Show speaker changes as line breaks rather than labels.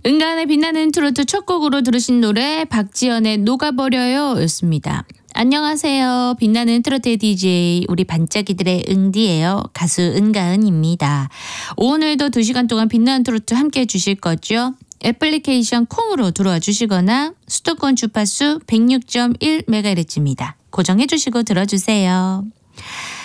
은간의 빛나는 트로트 첫 곡으로 들으신 노래 박지연의 녹아버려요 였습니다. 안녕하세요. 빛나는 트로트의 DJ 우리 반짝이들의 응디예요. 가수 은가은입니다. 오늘도 2시간 동안 빛나는 트로트 함께해 주실 거죠? 애플리케이션 콩으로 들어와 주시거나 수도권 주파수 106.1MHz입니다. 고정해 주시고 들어주세요.